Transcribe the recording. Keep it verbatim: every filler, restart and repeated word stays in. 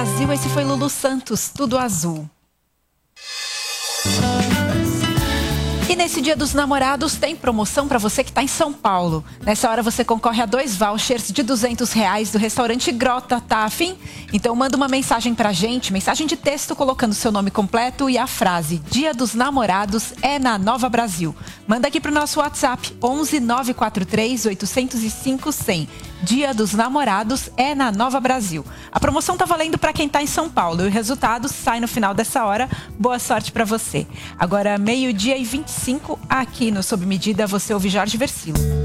Brasil, esse foi Lulu Santos, Tudo Azul. E nesse Dia dos Namorados tem promoção para você que está em São Paulo. Nessa hora você concorre a dois vouchers de duzentos reais do restaurante Grota, tá afim? Então manda uma mensagem pra gente, mensagem de texto colocando seu nome completo e a frase Dia dos Namorados é na Nova Brasil. Manda aqui pro nosso WhatsApp onze nove quatro três oito zero cinco cem. Dia dos Namorados é na Nova Brasil. A promoção tá valendo para quem tá em São Paulo e o resultado sai no final dessa hora. Boa sorte para você. Agora meio-dia e vinte e cinco aqui no Sob Medida você ouve Jorge Versilo.